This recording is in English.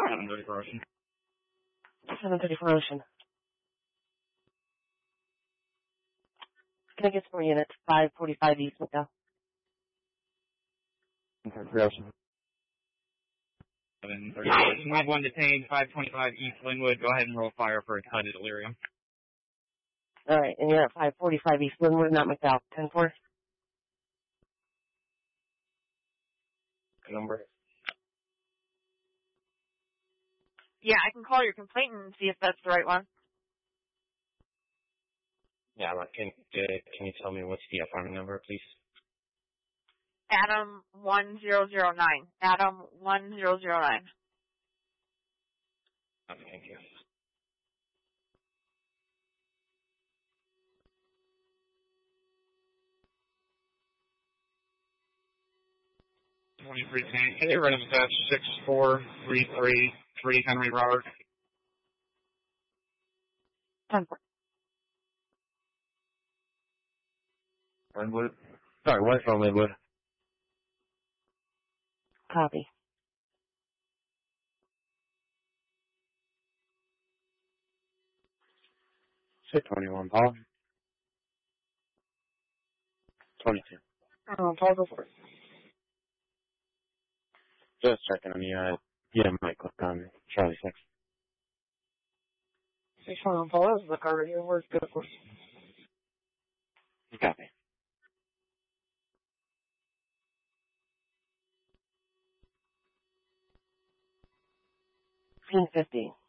7:30 for Ocean. 7:30 for Ocean. Can I get some more units? 545 East McDowell. Okay, for Ocean. 7:30 for Ocean. We have one detained, 525 East Linwood. Go ahead and roll fire for a cut at Delirium. All right, and you're at 545 East Linwood, not McDowell. 10-4. Number. Yeah, I can call your complaint and see if that's the right one. Yeah, can you tell me what's the apartment number, please? Adam 1009. Adam 1009. Okay, thank you. Can you run a dispatch 6433 Henry Robert? 10-4. Linwood? Sorry, what from Linwood? Copy. Say 21, Paul. 22. Paul, go for it. Just checking on you. Yeah, Mike clicked on Charlie 6. 6-1, Paul, this is the car radio. Where's good for? Copy. 1550.